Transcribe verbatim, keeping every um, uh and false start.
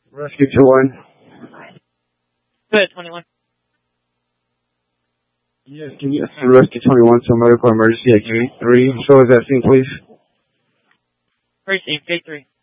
Rescue two one. Good, twenty-one. Yes, can you send Rescue twenty-one to a medical emergency at Gate three? Show us that scene, please. Received, Gate three.